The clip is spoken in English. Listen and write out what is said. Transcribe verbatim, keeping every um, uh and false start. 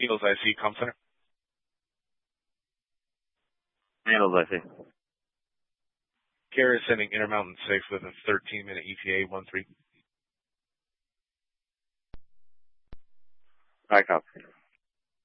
Eagles I C, Com Center. Handles, I see. Carrier sending Intermountain six with a thirteen minute E T A, one three. All right, copy.